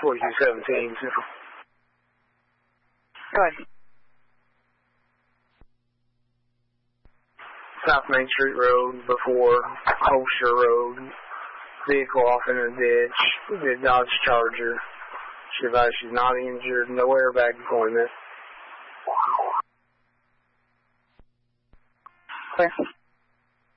4217. Go ahead. South Main Street Road before Holster Road. Vehicle off in a ditch. The Dodge Charger. She advised she's not injured. No airbag deployment. Clear.